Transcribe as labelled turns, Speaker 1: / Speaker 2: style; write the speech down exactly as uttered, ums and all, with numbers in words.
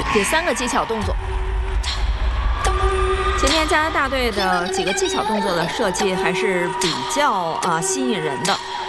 Speaker 1: 第三个技巧动作。前面加拿大队的几个技巧动作的设计还是比较啊、呃、吸引人的。